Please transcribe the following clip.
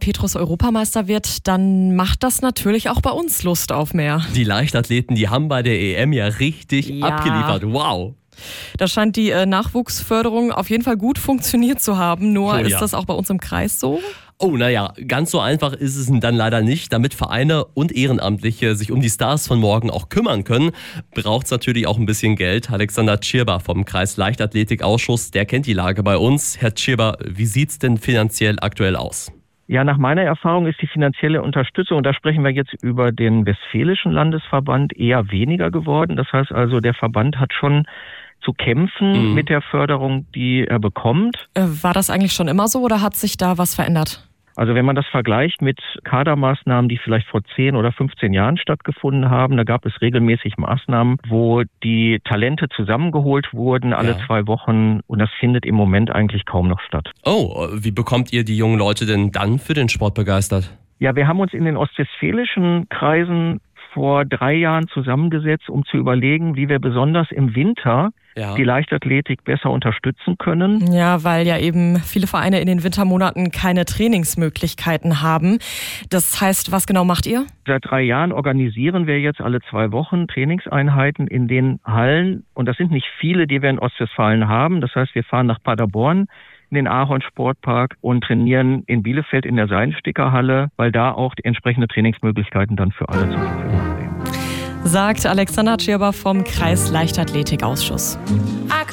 Petrus Europameister wird, dann macht das natürlich auch bei uns Lust auf mehr. Die Leichtathleten, die haben bei der EM ja richtig abgeliefert. Wow. Da scheint die Nachwuchsförderung auf jeden Fall gut funktioniert zu haben. Noah, ist das auch bei uns im Kreis so? Oh, naja, ganz so einfach ist es dann leider nicht. Damit Vereine und Ehrenamtliche sich um die Stars von morgen auch kümmern können, braucht es natürlich auch ein bisschen Geld. Alexander Tschirba vom Kreis Leichtathletikausschuss, der kennt die Lage bei uns. Herr Tschirba, wie sieht es denn finanziell aktuell aus? Ja, nach meiner Erfahrung ist die finanzielle Unterstützung, und da sprechen wir jetzt über den Westfälischen Landesverband, eher weniger geworden. Das heißt also, der Verband hat schon zu kämpfen mit der Förderung, die er bekommt. War das eigentlich schon immer so oder hat sich da was verändert? Also wenn man das vergleicht mit Kadermaßnahmen, die vielleicht vor 10 oder 15 Jahren stattgefunden haben, da gab es regelmäßig Maßnahmen, wo die Talente zusammengeholt wurden, alle 2 Wochen, und das findet im Moment eigentlich kaum noch statt. Oh, wie bekommt ihr die jungen Leute denn dann für den Sport begeistert? Ja, wir haben uns in den ostwestfälischen Kreisen vor 3 Jahren zusammengesetzt, um zu überlegen, wie wir besonders im Winter die Leichtathletik besser unterstützen können. Ja, weil ja eben viele Vereine in den Wintermonaten keine Trainingsmöglichkeiten haben. Das heißt, was genau macht ihr? Seit 3 Jahren organisieren wir jetzt alle 2 Wochen Trainingseinheiten in den Hallen. Und das sind nicht viele, die wir in Ostwestfalen haben. Das heißt, wir fahren nach Paderborn in den Ahorn-Sportpark und trainieren in Bielefeld in der Seilenstickerhalle, weil da auch die entsprechende Trainingsmöglichkeiten dann für alle zur Verfügung stehen. Sagt Alexander Tschirba vom Kreis Leichtathletikausschuss.